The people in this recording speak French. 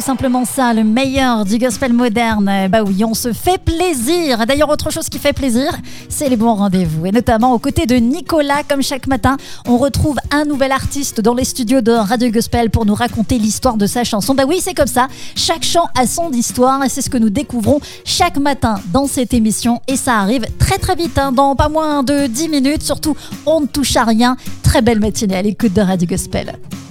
simplement ça, le meilleur du gospel moderne. Bah oui, on se fait plaisir. D'ailleurs, autre chose qui fait plaisir, c'est les bons rendez-vous. Et notamment aux côtés de Nicolas, comme chaque matin, on retrouve un nouvel artiste dans les studios de Radio Gospel pour nous raconter l'histoire de sa chanson. Bah oui, c'est comme ça. Chaque chant a son histoire et c'est ce que nous découvrons chaque matin dans cette émission. Et ça arrive très très vite, dans pas moins de 10 minutes. Surtout, on ne touche à rien. Très belle matinée à l'écoute de Radio Gospel.